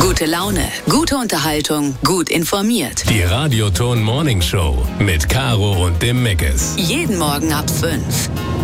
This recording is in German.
Gute Laune, gute Unterhaltung, gut informiert. Die Radioton Morning Show mit Caro und dem Meckes. Jeden Morgen ab 5.